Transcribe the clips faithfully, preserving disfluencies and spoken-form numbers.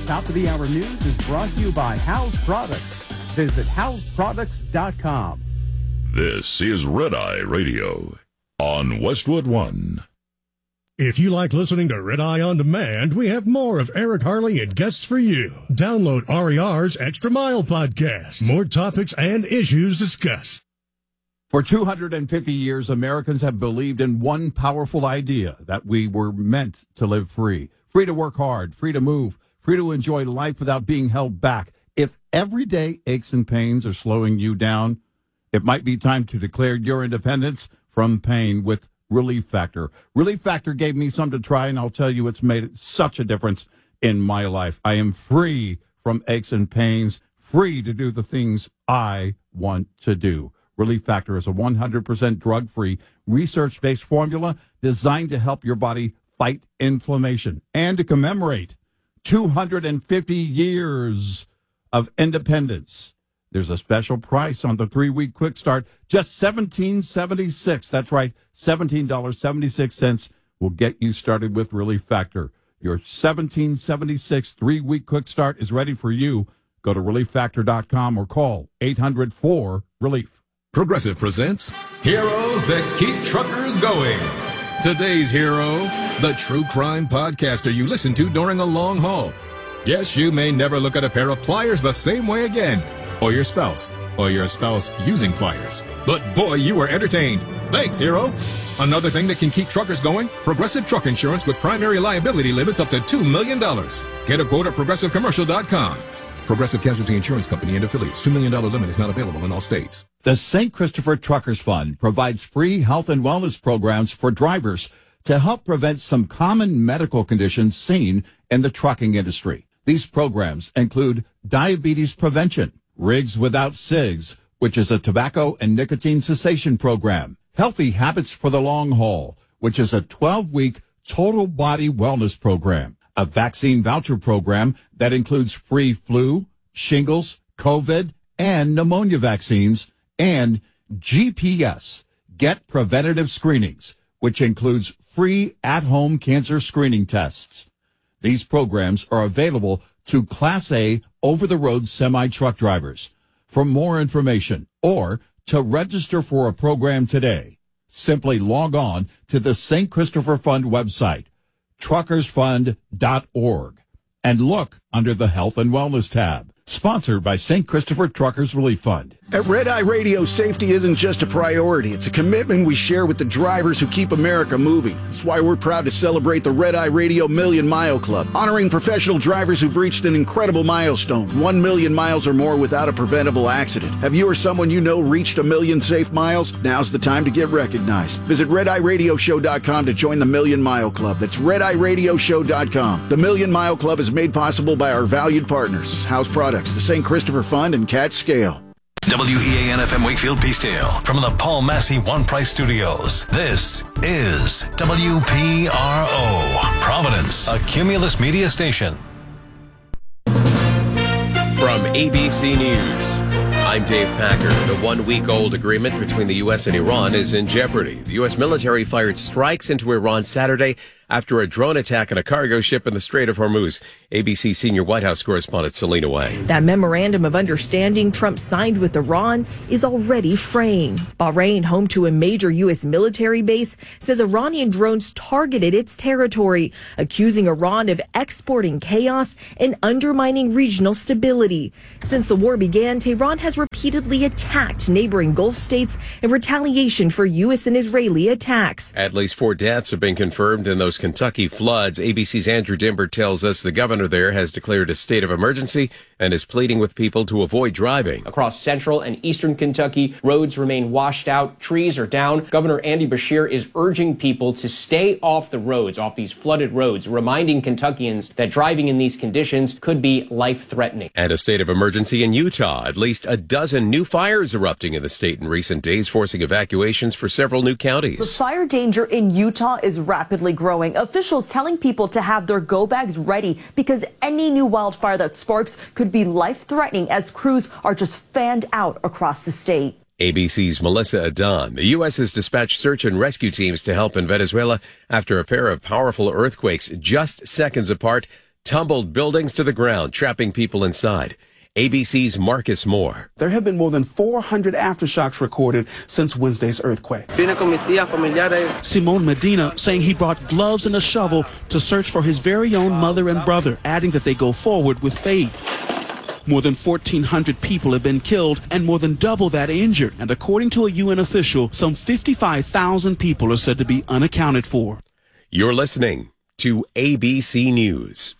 Top of the Hour News is brought to you by House Products. Visit house products dot com. This is Red Eye Radio on Westwood One. If you like listening to Red Eye On Demand, we have more of Eric Harley and guests for you. Download R E R's Extra Mile podcast. More topics and issues discussed. For two hundred fifty years, Americans have believed in one powerful idea, that we were meant to live free. Free to work hard, free to move, free to enjoy life without being held back. If everyday aches and pains are slowing you down, it might be time to declare your independence from pain with Relief Factor. Relief Factor gave me some to try, and I'll tell you, it's made such a difference in my life. I am free from aches and pains, free to do the things I want to do. Relief Factor is a one hundred percent drug-free, research-based formula designed to help your body fight inflammation and to commemorate two hundred fifty years of independence. There's a special price on the three-week quick start, just seventeen dollars and seventy-six cents. That's right, seventeen dollars and seventy-six cents will get you started with Relief Factor. Your seventeen dollars and seventy-six cents three-week quick start is ready for you. Go to relief factor dot com or call eight hundred four relief. Progressive presents Heroes That Keep Truckers Going. Today's hero, the true crime podcaster you listen to during a long haul. Yes, you may never look at a pair of pliers the same way again. Or your spouse, or your spouse using pliers. But boy, you were entertained. Thanks, hero. Another thing that can keep truckers going, Progressive Truck Insurance with primary liability limits up to two million dollars. Get a quote at progressive commercial dot com. Progressive Casualty Insurance Company and affiliates. two million dollars limit is not available in all states. The Saint Christopher Truckers Fund provides free health and wellness programs for drivers to help prevent some common medical conditions seen in the trucking industry. These programs include diabetes prevention, Rigs Without Cigs, which is a tobacco and nicotine cessation program. Healthy Habits for the Long Haul, which is a twelve-week total body wellness program. A vaccine voucher program that includes free flu, shingles, COVID, and pneumonia vaccines. And G P S, Get Preventative Screenings, which includes free at-home cancer screening tests. These programs are available to Class A over-the-road semi-truck drivers. For more information or to register for a program today, simply log on to the Saint Christopher Fund website, truckers fund dot org, and look under the Health and Wellness tab. Sponsored by Saint Christopher Truckers Relief Fund. At Red Eye Radio, safety isn't just a priority. It's a commitment we share with the drivers who keep America moving. That's why we're proud to celebrate the Red Eye Radio Million Mile Club, honoring professional drivers who've reached an incredible milestone, one million miles or more without a preventable accident. Have you or someone you know reached a million safe miles? Now's the time to get recognized. Visit red eye radio show dot com to join the Million Mile Club. That's red eye radio show dot com. The Million Mile Club is made possible by our valued partners, House Products, the Saint Christopher Fund, and Cat Scale. W E A N F M Wakefield Peacedale from the Paul Massey One Price Studios. This is W P R O, Providence, a Cumulus media station. From A B C News, I'm Dave Packer. The one-week-old agreement between the U S and Iran is in jeopardy. The U S military fired strikes into Iran Saturday after a drone attack on a cargo ship in the Strait of Hormuz. A B C senior White House correspondent Selena Wang. That memorandum of understanding Trump signed with Iran is already fraying. Bahrain, home to a major U S military base, says Iranian drones targeted its territory, accusing Iran of exporting chaos and undermining regional stability. Since the war began, Tehran has repeatedly attacked neighboring Gulf states in retaliation for U S and Israeli attacks. At least four deaths have been confirmed in those Kentucky floods. A B C's Andrew Dimber tells us the governor there has declared a state of emergency and is pleading with people to avoid driving. Across central and eastern Kentucky, roads remain washed out, trees are down. Governor Andy Beshear is urging people to stay off the roads, off these flooded roads, reminding Kentuckians that driving in these conditions could be life-threatening. And a state of emergency in Utah. At least a dozen new fires erupting in the state in recent days, forcing evacuations for several new counties. The fire danger in Utah is rapidly growing. Officials telling people to have their go bags ready because any new wildfire that sparks could be life-threatening as crews are just fanned out across the state. A B C's Melissa Adan. The U S has dispatched search and rescue teams to help in Venezuela after a pair of powerful earthquakes just seconds apart tumbled buildings to the ground, trapping people inside. A B C's Marcus Moore. There have been more than four hundred aftershocks recorded since Wednesday's earthquake. Simone Medina saying he brought gloves and a shovel to search for his very own mother and brother, adding that they go forward with faith. More than fourteen hundred people have been killed and more than double that injured. And according to a U N official, some fifty-five thousand people are said to be unaccounted for. You're listening to A B C News.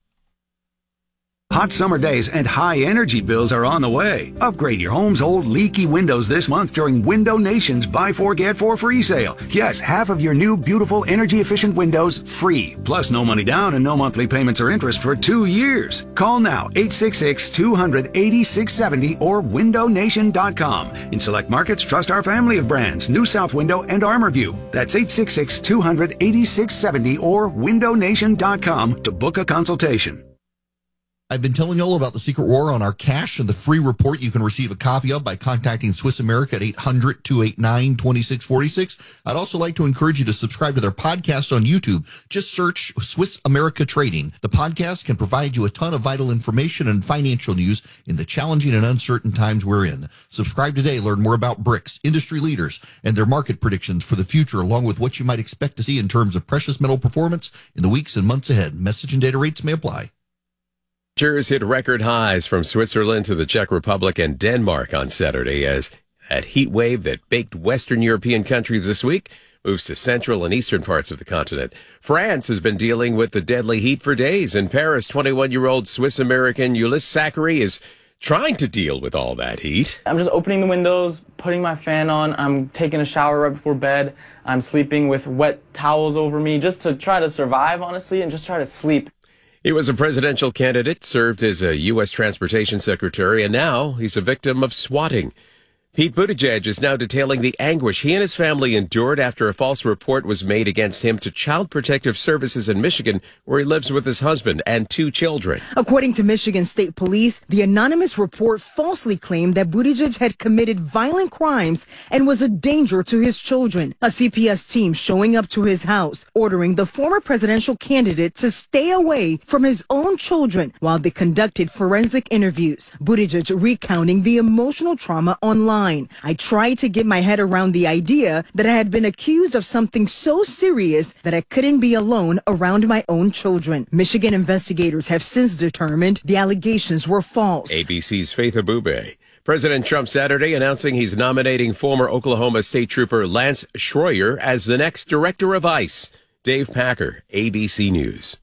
Hot summer days and high energy bills are on the way. Upgrade your home's old leaky windows this month during Window Nation's Buy Four Get Four free sale. Yes, half of your new beautiful energy efficient windows free. Plus no money down and no monthly payments or interest for two years. Call now eight six six, two hundred, eighty-six seventy or window nation dot com. In select markets, trust our family of brands, New South Window and ArmorView. That's eight six six, two hundred, eighty-six seventy or window nation dot com to book a consultation. I've been telling you all about the secret war on our cash and the free report you can receive a copy of by contacting Swiss America at eight hundred, two eight nine, two six four six. I'd also like to encourage you to subscribe to their podcast on YouTube. Just search Swiss America Trading. The podcast can provide you a ton of vital information and financial news in the challenging and uncertain times we're in. Subscribe today. Learn more about BRICS, industry leaders, and their market predictions for the future, along with what you might expect to see in terms of precious metal performance in the weeks and months ahead. Message and data rates may apply. Temperatures hit record highs from Switzerland to the Czech Republic and Denmark on Saturday as that heat wave that baked Western European countries this week moves to central and eastern parts of the continent. France has been dealing with the deadly heat for days. In Paris, twenty-one-year-old Swiss-American Ulysse Zachary is trying to deal with all that heat. I'm just opening the windows, putting my fan on. I'm taking a shower right before bed. I'm sleeping with wet towels over me just to try to survive, honestly, and just try to sleep. He was a presidential candidate, served as a U S Transportation Secretary, and now he's a victim of swatting. Pete Buttigieg is now detailing the anguish he and his family endured after a false report was made against him to Child Protective Services in Michigan, where he lives with his husband and two children. According to Michigan State Police, the anonymous report falsely claimed that Buttigieg had committed violent crimes and was a danger to his children. A C P S team showing up to his house, ordering the former presidential candidate to stay away from his own children while they conducted forensic interviews. Buttigieg recounting the emotional trauma online. I tried to get my head around the idea that I had been accused of something so serious that I couldn't be alone around my own children. Michigan investigators have since determined the allegations were false. A B C's Faith Abube. President Trump Saturday announcing he's nominating former Oklahoma State Trooper Lance Schroyer as the next director of ICE. Dave Packer, A B C News.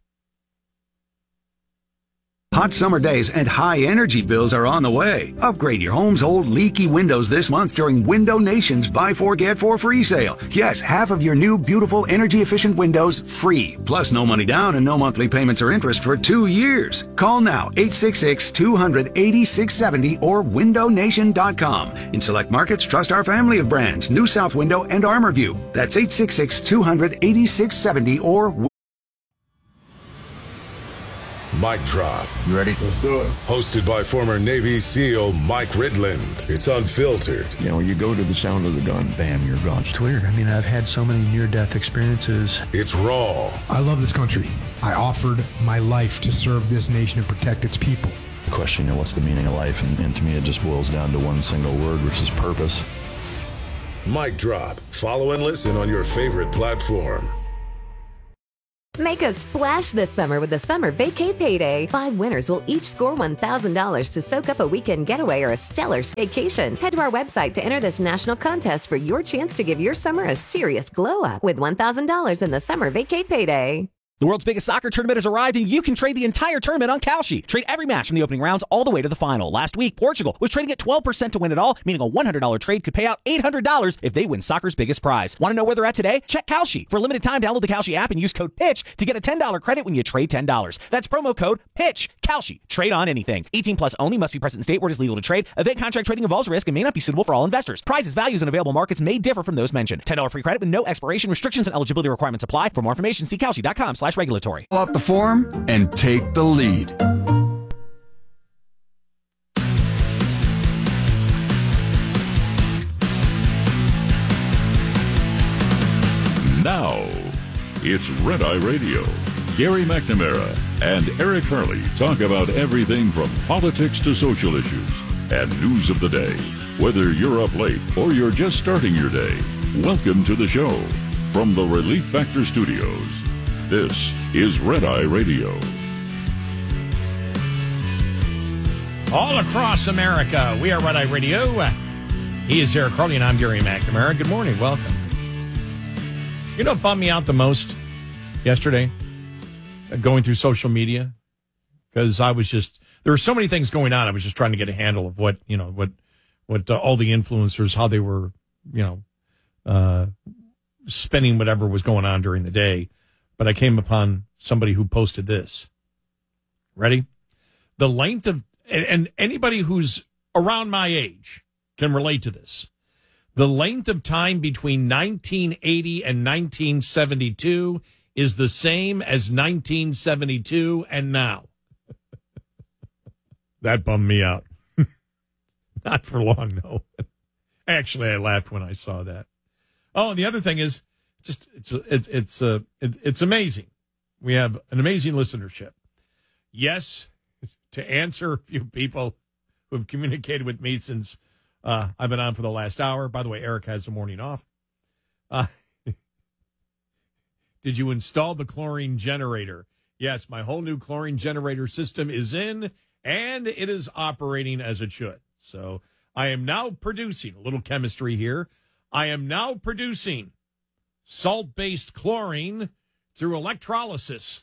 Hot summer days and high energy bills are on the way. Upgrade your home's old leaky windows this month during Window Nation's Buy Four Get Four free sale. Yes, half of your new beautiful energy efficient windows free. Plus no money down and no monthly payments or interest for two years. Call now eight six six, two hundred, eighty-six seventy or window nation dot com. In select markets, trust our family of brands, New South Window and ArmorView. That's eight six six, two hundred, eighty-six seventy or Mic Drop. You ready? Let's do it. Hosted by former Navy SEAL Mike Ridland. It's unfiltered. You know, you go to the sound of the gun, bam, you're gone. It's weird. I mean, I've had so many near-death experiences. It's raw. I love this country. I offered my life to serve this nation and protect its people. The question, you know, what's the meaning of life? And, and to me, it just boils down to one single word, which is purpose. Mic Drop. Follow and listen on your favorite platform. Make a splash this summer with the Summer Vacay Payday. Five winners will each score one thousand dollars to soak up a weekend getaway or a stellar staycation. Head to our website to enter this national contest for your chance to give your summer a serious glow-up with one thousand dollars in the Summer Vacay Payday. The world's biggest soccer tournament has arrived, and you can trade the entire tournament on Kalshi. Trade every match from the opening rounds all the way to the final. Last week, Portugal was trading at twelve percent to win it all, meaning a one hundred dollars trade could pay out eight hundred dollars if they win soccer's biggest prize. Want to know where they're at today? Check Kalshi. For a limited time, download the Kalshi app and use code PITCH to get a ten dollars credit when you trade ten dollars. That's promo code PITCH. Kalshi. Trade on anything. eighteen plus only. Must be present in state where it is legal to trade. Event contract trading involves risk and may not be suitable for all investors. Prizes, values, and available markets may differ from those mentioned. ten dollars free credit with no expiration. Restrictions and eligibility requirements apply. For more information, see Kalshi.com slash regulatory. Fill out the form and take the lead. Now, it's Red Eye Radio. Gary McNamara and Eric Harley talk about everything from politics to social issues and news of the day. Whether you're up late or you're just starting your day, welcome to the show. From the Relief Factor Studios, this is Red Eye Radio. All across America, we are Red Eye Radio. He is Eric Harley, and I'm Gary McNamara. Good morning. Welcome. You know what bummed me out the most yesterday? Going through social media. Because I was just, there were so many things going on. I was just trying to get a handle of what, you know, what, what uh, all the influencers, how they were, you know, uh, spending whatever was going on during the day. But I came upon somebody who posted this. Ready? The length of, and, and anybody who's around my age can relate to this. The length of time between nineteen eighty and nineteen seventy-two is the same as nineteen seventy-two and now. That bummed me out. Not for long, though. Actually, I laughed when I saw that. Oh, and the other thing is, just it's it's it's uh, it, it's amazing. We have an amazing listenership. Yes, to answer a few people who have communicated with me since uh, I've been on for the last hour. By the way, Eric has the morning off. Uh, did you install the chlorine generator? Yes, my whole new chlorine generator system is in, and it is operating as it should. So I am now producing, a little chemistry here, I am now producing salt-based chlorine through electrolysis.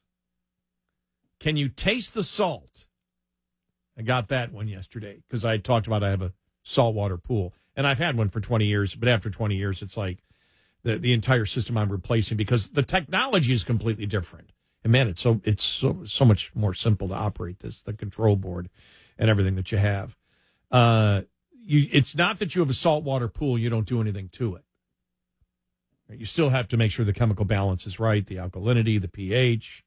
Can you taste the salt? I got that one yesterday because I talked about I have a saltwater pool, and I've had one for twenty years, but after twenty years, it's like the, the entire system I'm replacing because the technology is completely different. And man, it's so it's so so much more simple to operate this, the control board and everything that you have. Uh, you, it's not that you have a saltwater pool, you don't do anything to it. You still have to make sure the chemical balance is right, the alkalinity, the pH,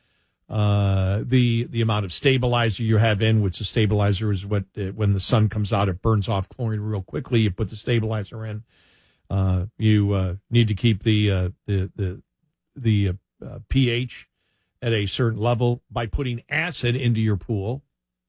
uh, the the amount of stabilizer you have in, which the stabilizer is what, uh, when the sun comes out, it burns off chlorine real quickly. You put the stabilizer in. Uh, you uh, need to keep the uh, the the the uh, pH at a certain level by putting acid into your pool.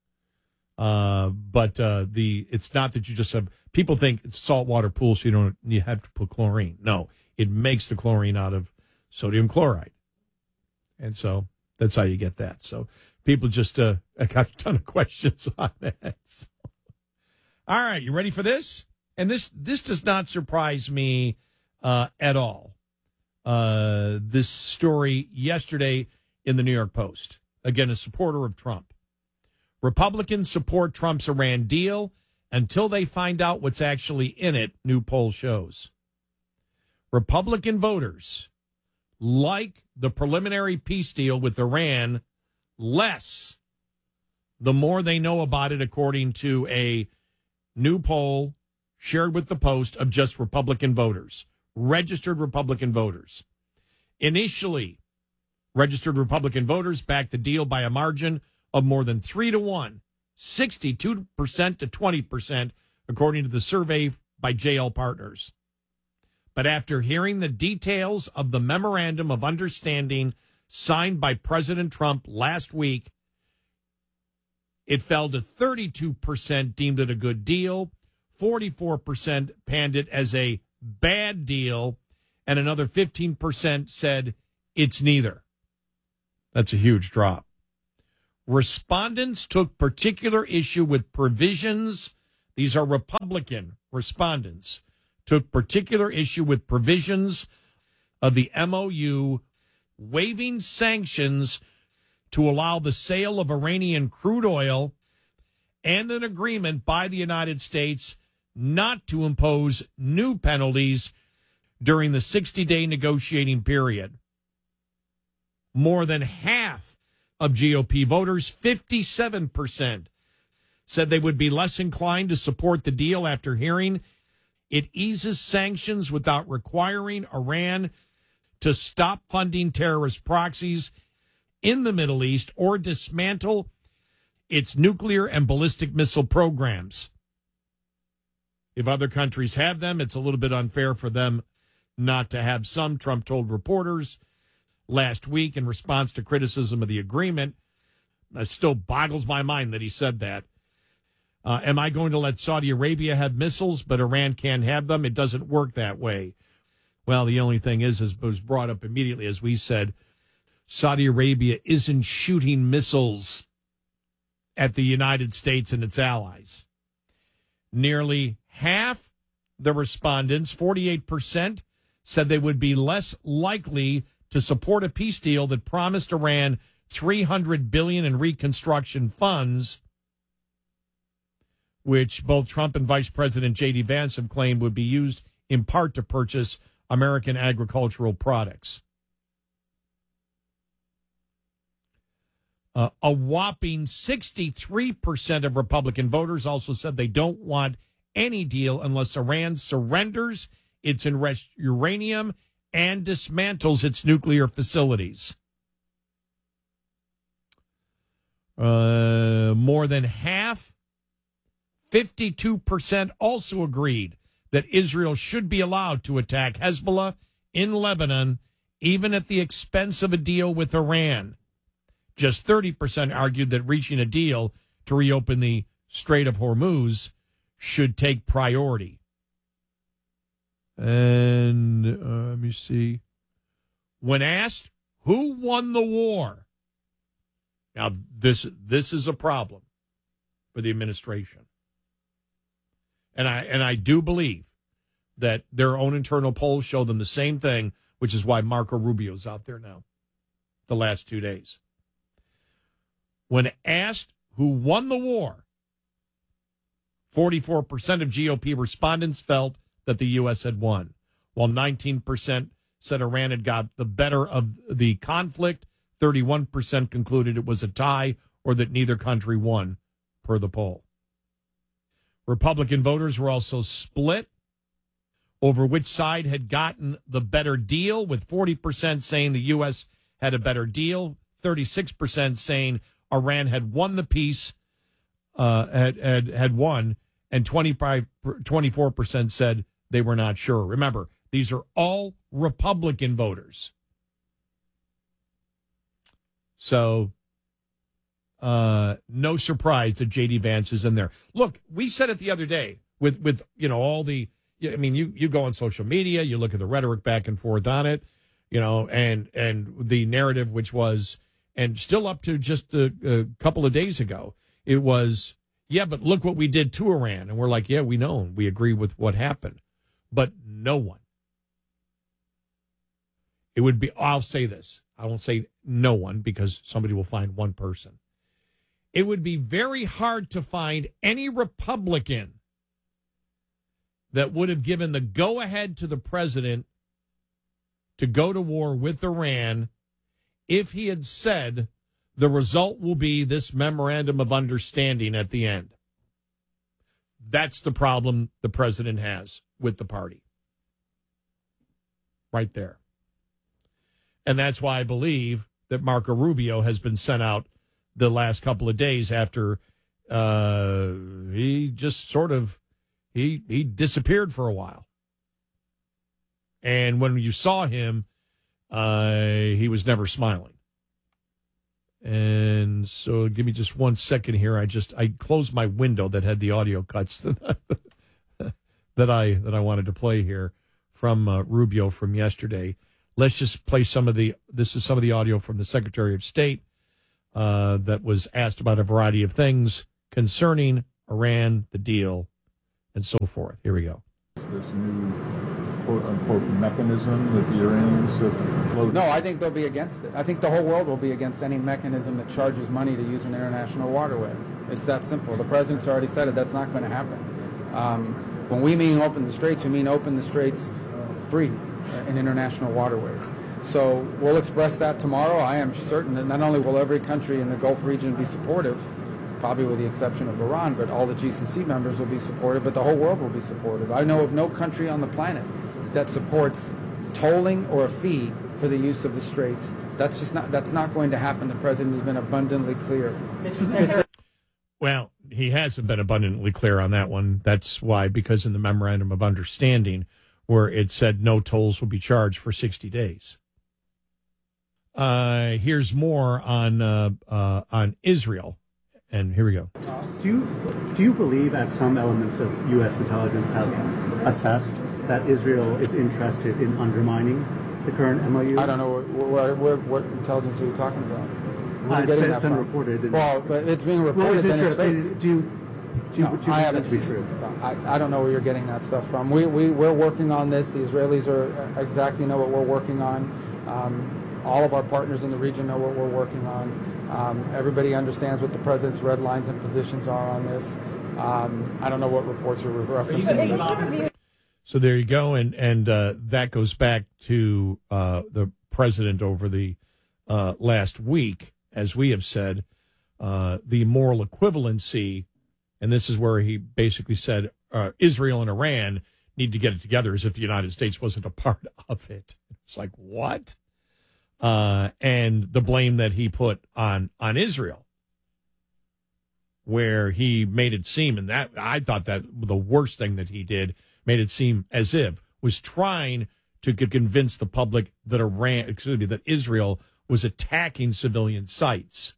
Uh, but uh, the it's not that you just have, people think it's a saltwater pool, so you don't you have to put chlorine. No, it makes the chlorine out of sodium chloride. And so that's how you get that. So people just uh, I got a ton of questions on that. So. All right, you ready for this? And this this does not surprise me uh, at all. Uh, this story yesterday in the New York Post. Again, a supporter of Trump. Republicans support Trump's Iran deal until they find out what's actually in it, new poll shows. Republican voters like the preliminary peace deal with Iran less the more they know about it, according to a new poll shared with the Post of just Republican voters, registered Republican voters. Initially, registered Republican voters backed the deal by a margin of more than three to one, sixty-two percent to twenty percent, according to the survey by J L Partners. But after hearing the details of the memorandum of understanding signed by President Trump last week, it fell to thirty-two percent deemed it a good deal, forty-four percent panned it as a bad deal, and another fifteen percent said it's neither. That's a huge drop. Respondents took particular issue with provisions. These are Republican respondents. Took particular issue with provisions of the M O U waiving sanctions to allow the sale of Iranian crude oil and an agreement by the United States not to impose new penalties during the sixty-day negotiating period. More than half of G O P voters, fifty-seven percent, said they would be less inclined to support the deal after hearing it eases sanctions without requiring Iran to stop funding terrorist proxies in the Middle East or dismantle its nuclear and ballistic missile programs. If other countries have them, it's a little bit unfair for them not to have some, Trump told reporters. last week in response to criticism of the agreement. It still boggles my mind that he said that. Uh, am I going to let Saudi Arabia have missiles, but Iran can't have them? It doesn't work that way. Well, the only thing is, as was brought up immediately, as we said, Saudi Arabia isn't shooting missiles at the United States and its allies. Nearly half the respondents, forty-eight percent, said they would be less likely to support a peace deal that promised Iran three hundred billion dollars in reconstruction funds, which both Trump and Vice President J D. Vance have claimed would be used in part to purchase American agricultural products. Uh, a whopping sixty-three percent of Republican voters also said they don't want any deal unless Iran surrenders its enriched uranium and dismantles its nuclear facilities. Uh, more than half, fifty-two percent, also agreed that Israel should be allowed to attack Hezbollah in Lebanon, even at the expense of a deal with Iran. Just thirty percent argued that reaching a deal to reopen the Strait of Hormuz should take priority. And uh, let me see. When asked who won the war, now this this is a problem for the administration. And I and I do believe that their own internal polls show them the same thing, which is why Marco Rubio's out there now the last two days. When asked who won the war, forty-four percent of G O P respondents felt that the U S had won, while nineteen percent said Iran had got the better of the conflict. thirty-one percent concluded it was a tie or that neither country won, per the poll. Republican voters were also split over which side had gotten the better deal, with forty percent saying the U S had a better deal, thirty-six percent saying Iran had won the peace, uh, had, had, had won, and twenty-five, twenty-four percent said they were not sure. Remember, these are all Republican voters. So, uh, no surprise that J D. Vance is in there. Look, we said it the other day with, with you know, all the, I mean, you, you go on social media, you look at the rhetoric back and forth on it, you know, and, and the narrative, which was, and still up to just a, a couple of days ago, it was, yeah, but look what we did to Iran. And we're like, yeah, we know. We agree with what happened. But no one. It would be, I'll say this. I won't say no one because somebody will find one person. It would be very hard to find any Republican that would have given the go-ahead to the president to go to war with Iran if he had said the result will be this memorandum of understanding at the end. That's the problem the president has with the party. Right there. And that's why I believe that Marco Rubio has been sent out the last couple of days after uh, he just sort of, he, he disappeared for a while. And when you saw him, uh, he was never smiling. And so give me just one second here. I just, I closed my window that had the audio cuts that, that I, that I wanted to play here from uh, Rubio from yesterday. Let's just play some of the, this is some of the audio from the Secretary of State uh, that was asked about a variety of things concerning Iran, the deal, and so forth. Here we go. This new quote-unquote mechanism that the Iranians have floated? No, I think they'll be against it. I think the whole world will be against any mechanism that charges money to use an international waterway. It's that simple. The president's already said it. That's not going to happen. Um, when we mean open the straits, we mean open the straits free in international waterways. So we'll express that tomorrow. I am certain that not only will every country in the Gulf region be supportive, probably with the exception of Iran, but all the G C C members will be supportive, but the whole world will be supportive. I know of no country on the planet that supports tolling or a fee for the use of the straits. That's just not, that's not going to happen. The president has been abundantly clear. Well, he hasn't been abundantly clear on that one. That's why, because in the memorandum of understanding, where it said no tolls will be charged for sixty days. Uh, here's more on uh, uh, on Israel, and here we go. Do you do you believe, as some elements of U S intelligence have assessed, that Israel is interested in undermining the current M O U? I don't know what, what, what intelligence are you talking about? Where are Uh, you it's getting been, that been from? reported. In, Well, but it's being well, reported. is it then true? it's fake. Do you do you, do you No, believe I that haven't to be seen- true? I, I don't know where you're getting that stuff from. We, we, we're working on this. The Israelis are exactly know what we're working on. Um, all of our partners in the region know what we're working on. Um, everybody understands what the president's red lines and positions are on this. Um, I don't know what reports you're referencing. So there you go, and and uh, that goes back to uh, the president over the uh, last week, as we have said, uh, the moral equivalency, and this is where he basically said uh, Israel and Iran need to get it together, as if the United States wasn't a part of it. It's like, what? Uh, and the blame that he put on on Israel, where he made it seem, and that I thought that the worst thing that he did, made it seem as if was trying to convince the public that Iran, excuse me, that Israel was attacking civilian sites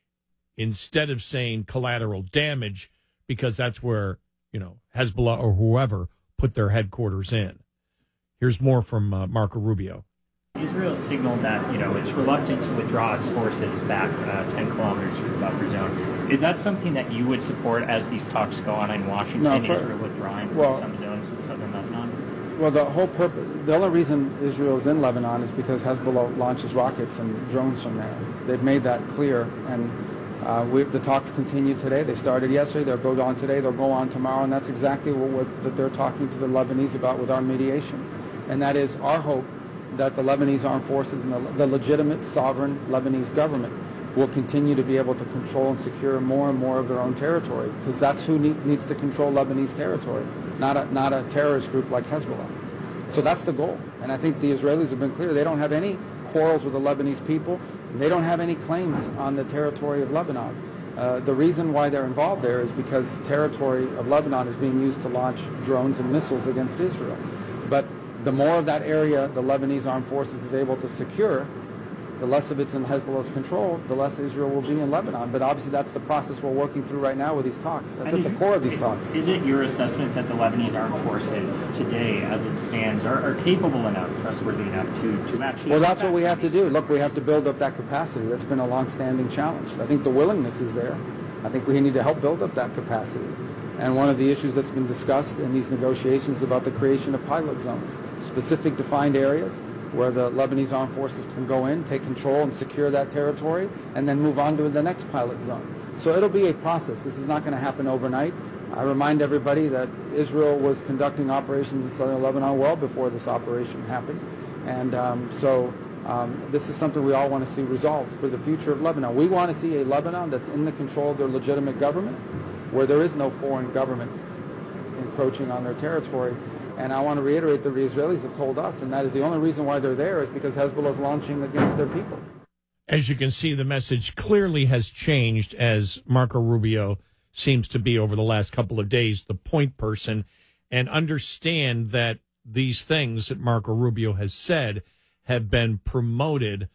instead of saying collateral damage, because that's where, you know, Hezbollah or whoever put their headquarters in. Here's more from uh, Marco Rubio. Israel signaled that, you know, it's reluctant to withdraw its forces back uh, ten kilometers from the buffer zone. Is that something that you would support as these talks go on in Washington, No, for- Israel withdrawing from well- some zones in southern Lebanon? Well, the whole purpose, the only reason Israel is in Lebanon is because Hezbollah launches rockets and drones from there. They've made that clear, and uh, we, the talks continue today. They started yesterday. They'll go on today. They'll go on tomorrow, and that's exactly what, what that they're talking to the Lebanese about with our mediation, and that is our hope that the Lebanese armed forces and the, the legitimate sovereign Lebanese government will continue to be able to control and secure more and more of their own territory, because that's who need, needs to control Lebanese territory, not a, not a terrorist group like Hezbollah. So that's the goal. And I think the Israelis have been clear. They don't have any quarrels with the Lebanese people. They don't have any claims on the territory of Lebanon. Uh, the reason why they're involved there is because territory of Lebanon is being used to launch drones and missiles against Israel. But the more of that area the Lebanese armed forces is able to secure, the less of it's in Hezbollah's control, the less Israel will be in Lebanon. But obviously that's the process we're working through right now with these talks. That's at the core of these talks. Is it your assessment that the Lebanese armed forces today, as it stands, are, are capable enough, trustworthy enough to, to actually... Well, that's what we have to do. Look, we have to build up that capacity. That's been a long-standing challenge. I think the willingness is there. I think we need to help build up that capacity. And one of the issues that's been discussed in these negotiations is about the creation of pilot zones, specific defined areas where the Lebanese armed forces can go in, take control and secure that territory, and then move on to the next pilot zone. So it'll be a process. This is not going to happen overnight. I remind everybody that Israel was conducting operations in southern Lebanon well before this operation happened. And um, so um, this is something we all want to see resolved for the future of Lebanon. We want to see a Lebanon that's in the control of their legitimate government, where there is no foreign government encroaching on their territory. And I want to reiterate that the Israelis have told us, and that is the only reason why they're there is because Hezbollah is launching against their people. As you can see, the message clearly has changed, as Marco Rubio seems to be over the last couple of days, the point person, and understand that these things that Marco Rubio has said have been promoted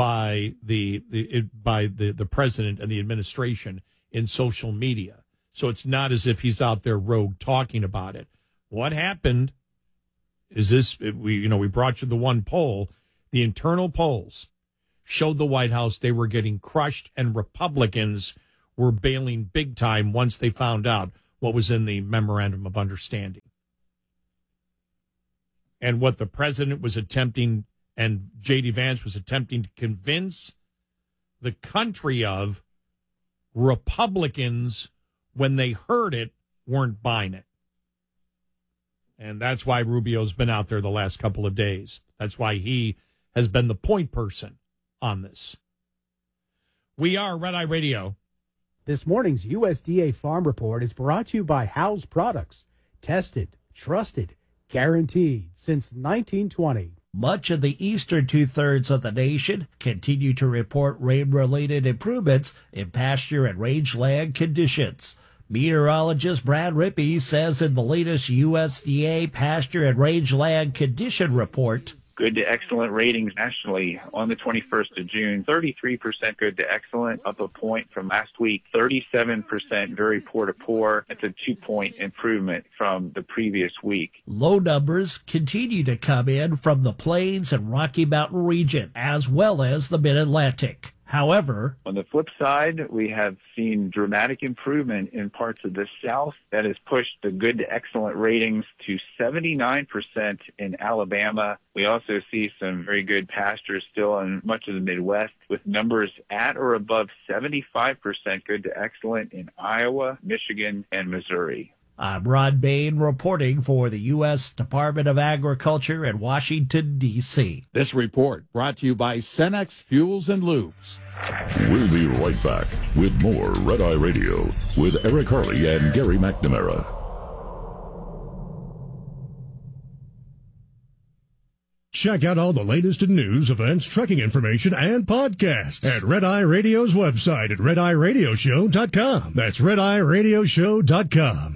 by the, the by the, the president and the administration in social media. So it's not as if he's out there rogue talking about it. What happened is this, we, you know, we brought you the one poll. The internal polls showed the White House they were getting crushed, and Republicans were bailing big time once they found out what was in the memorandum of understanding. And what the president was attempting, and J D. Vance was attempting to convince the country of, Republicans, when they heard it, weren't buying it. And that's why Rubio's been out there the last couple of days. That's why he has been the point person on this. We are Red Eye Radio. This morning's U S D A Farm Report is brought to you by House Products. Tested, trusted, guaranteed since nineteen twenty. Much of the eastern two-thirds of the nation continue to report rain-related improvements in pasture and rangeland conditions. Meteorologist Brad Rippey says in the latest U S D A pasture and rangeland condition report, good to excellent ratings nationally on the twenty-first of June. thirty-three percent good to excellent, up a point from last week. thirty-seven percent very poor to poor. That's a two-point improvement from the previous week. Low numbers continue to come in from the Plains and Rocky Mountain region, as well as the Mid-Atlantic. However, on the flip side, we have seen dramatic improvement in parts of the South that has pushed the good to excellent ratings to seventy-nine percent in Alabama. We also see some very good pastures still in much of the Midwest, with numbers at or above seventy-five percent good to excellent in Iowa, Michigan, and Missouri. I'm Ron Bain reporting for the U S Department of Agriculture in Washington, D C This report brought to you by Cenex Fuels and Lubes. We'll be right back with more Red Eye Radio with Eric Harley and Gary McNamara. Check out all the latest in news, events, trucking information, and podcasts at Red Eye Radio's website at red eye radio show dot com. That's red eye radio show dot com.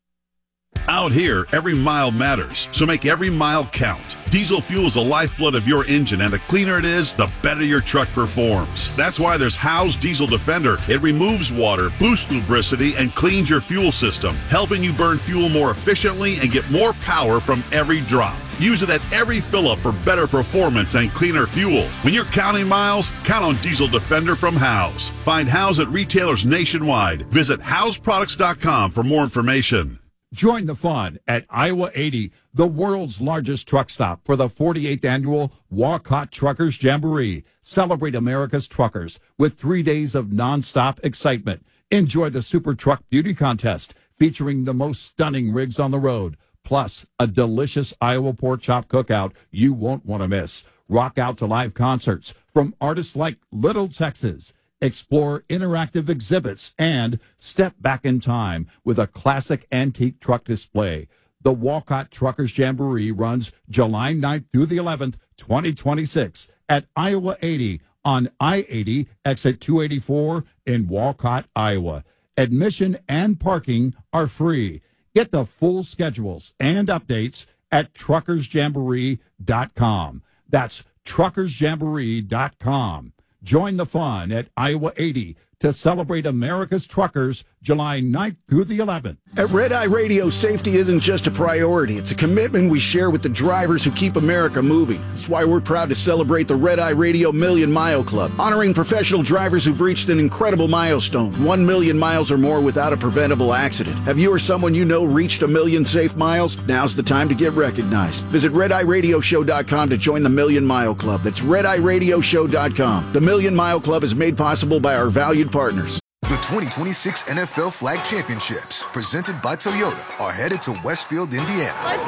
Out here, every mile matters, so make every mile count. Diesel fuel is the lifeblood of your engine, and the cleaner it is, the better your truck performs. That's why there's Howe's Diesel Defender. It removes water, boosts lubricity, and cleans your fuel system, helping you burn fuel more efficiently and get more power from every drop. Use it at every fill-up for better performance and cleaner fuel. When you're counting miles, count on Diesel Defender from Howe's. Find Howe's at retailers nationwide. Visit Howes Products dot com for more information. Join the fun at Iowa eighty, the world's largest truck stop, for the forty-eighth annual Walcott Truckers Jamboree. Celebrate America's truckers with three days of nonstop excitement. Enjoy the Super Truck Beauty Contest featuring the most stunning rigs on the road, plus a delicious Iowa pork chop cookout you won't want to miss. Rock out to live concerts from artists like Little Texas. Explore interactive exhibits and step back in time with a classic antique truck display. The Walcott Truckers Jamboree runs July ninth through the eleventh, twenty twenty-six at Iowa eighty on I eighty, exit two eighty-four in Walcott, Iowa. Admission and parking are free. Get the full schedules and updates at truckers jamboree dot com. That's truckers jamboree dot com. Join the fun at Iowa eighty to celebrate America's truckers July ninth through the eleventh. At Red Eye Radio, safety isn't just a priority. It's a commitment we share with the drivers who keep America moving. That's why we're proud to celebrate the Red Eye Radio Million Mile Club, honoring professional drivers who've reached an incredible milestone, one million miles or more without a preventable accident. Have you or someone you know reached a million safe miles? Now's the time to get recognized. Visit red eye radio show dot com to join the Million Mile Club. That's red eye radio show dot com. The Million Mile Club is made possible by our valued partners. The twenty twenty-six N F L Flag Championships, presented by Toyota, are headed to Westfield, Indiana. Let's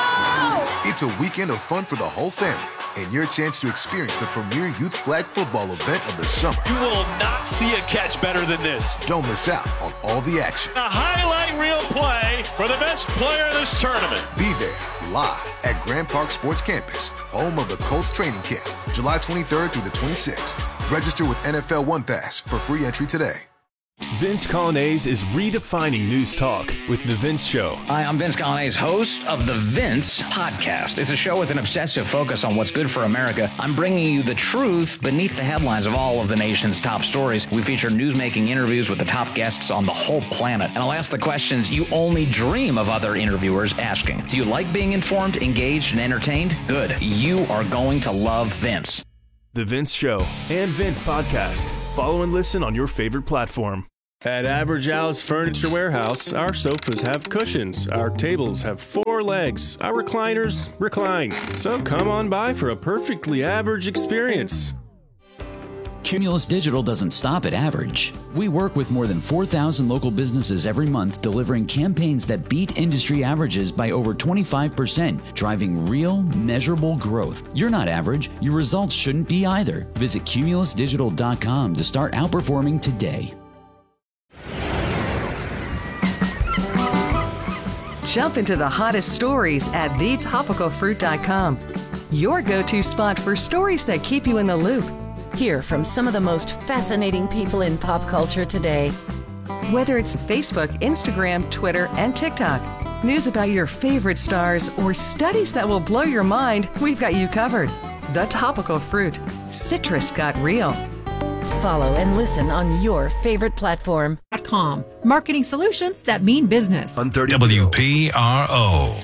go! It's a weekend of fun for the whole family, and your chance to experience the premier youth flag football event of the summer. You will not see a catch better than this. Don't miss out on all the action. A highlight reel play for the best player in this tournament. Be there, live at Grand Park Sports Campus, home of the Colts training camp, July twenty-third through the twenty-sixth. Register with N F L One Pass for free entry today. Vince Colonnese is redefining news talk with The Vince Show. Hi, I'm Vince Colonnese, host of The Vince Podcast. It's a show with an obsessive focus on what's good for America. I'm bringing you the truth beneath the headlines of all of the nation's top stories. We feature newsmaking interviews with the top guests on the whole planet. And I'll ask the questions you only dream of other interviewers asking. Do you like being informed, engaged, and entertained? Good. You are going to love Vince. The Vince Show and Vince Podcast. Follow and listen on your favorite platform. At Average Al's Furniture Warehouse, our sofas have cushions, our tables have four legs, our recliners recline. So come on by for a perfectly average experience. Cumulus Digital doesn't stop at average. We work with more than four thousand local businesses every month, delivering campaigns that beat industry averages by over twenty-five percent, driving real, measurable growth. You're not average. Your results shouldn't be either. Visit cumulus digital dot com to start outperforming today. Jump into the hottest stories at the topical fruit dot com. Your go-to spot for stories that keep you in the loop. Hear from some of the most fascinating people in pop culture today. Whether it's Facebook, Instagram, Twitter, and TikTok. news about your favorite stars, or studies that will blow your mind, we've got you covered. The Topical Fruit. Citrus got real. Follow and listen on your favorite platform. .com. Marketing solutions that mean business. On W P R O.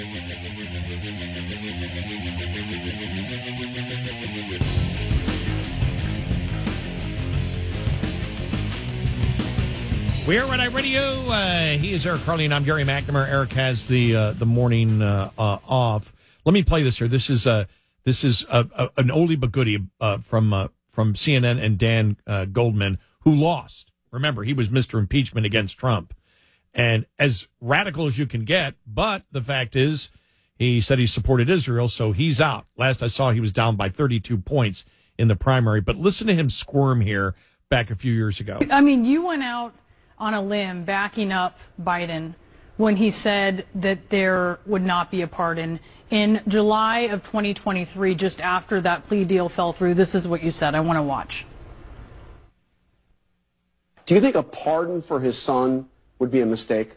We're Red Eye Radio. Uh, he is Eric Carly, and I'm Gary McNamara. Eric has the uh, the morning uh, uh, off. Let me play this here. This is uh, this is uh, uh, an oldie but goodie uh, from uh, from C N N and Dan uh, Goldman, who lost. Remember, he was Mister Impeachment against Trump, and as radical as you can get. But the fact is, he said he supported Israel, so he's out. Last I saw, he was down by thirty-two points in the primary. But listen to him squirm here back a few years ago. I mean, you went out on a limb backing up Biden when he said that there would not be a pardon. In July of twenty twenty-three, just after that plea deal fell through, this is what you said. I want to watch. Do you think a pardon for his son would be a mistake?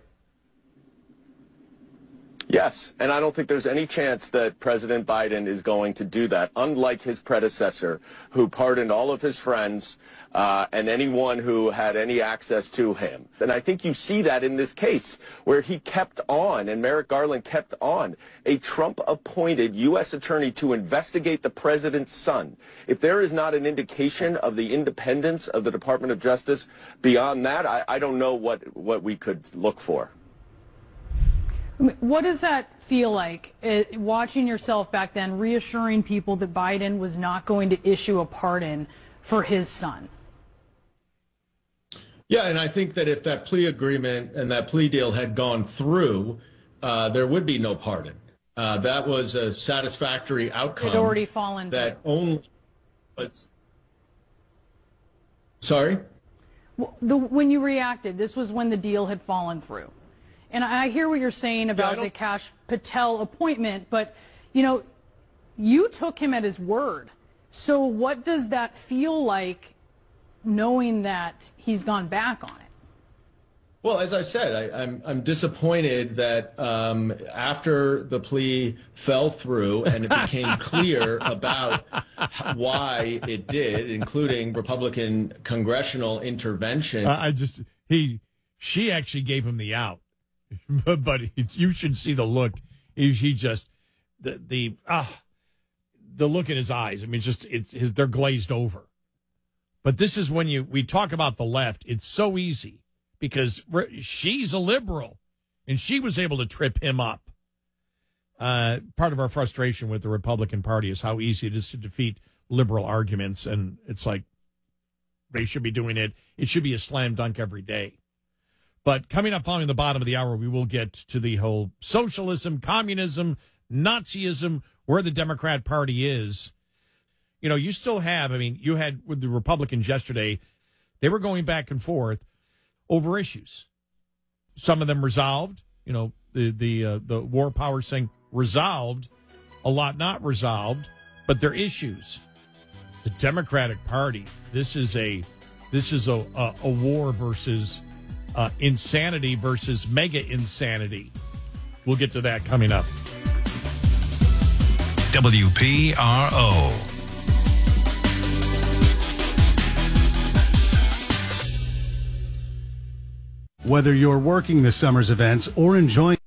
Yes, and I don't think there's any chance that President Biden is going to do that, unlike his predecessor, who pardoned all of his friends uh, and anyone who had any access to him. And I think you see that in this case, where he kept on, and Merrick Garland kept on, a Trump-appointed U S attorney to investigate the president's son. If there is not an indication of the independence of the Department of Justice beyond that, I, I don't know what, what we could look for. What does that feel like, uh, watching yourself back then, reassuring people that Biden was not going to issue a pardon for his son? Yeah, and I think that if that plea agreement and that plea deal had gone through, uh, there would be no pardon. Uh, that was a satisfactory outcome. It had already fallen that through. Only was. Sorry? Well, the, when you reacted, this was when the deal had fallen through. And I hear what you're saying about yeah, the Kash Patel appointment, but, you know, you took him at his word. So what does that feel like, knowing that he's gone back on it? Well, as I said, I, I'm, I'm disappointed that um, after the plea fell through and it became clear about why it did, including Republican congressional intervention. Uh, I just, he, she actually gave him the out. But you should see the look. He, he just the the ah, the look in his eyes. I mean, it's just it's his, they're glazed over. But this is when you we talk about the left. It's so easy because she's a liberal, and she was able to trip him up. Uh, part of our frustration with the Republican Party is how easy it is to defeat liberal arguments, and it's like they should be doing it. It should be a slam dunk every day. But coming up following the bottom of the hour, we will get to the whole socialism, communism, Nazism, where the Democrat Party is. You know, you still have, I mean, you had with the Republicans yesterday, they were going back and forth over issues. Some of them resolved, you know, the the uh, the war powers thing resolved, a lot not resolved, but they're issues. The Democratic Party, this is a this is a a, a war versus Uh, insanity versus mega insanity. We'll get to that coming up. W P R O. Whether you're working the summer's events or enjoying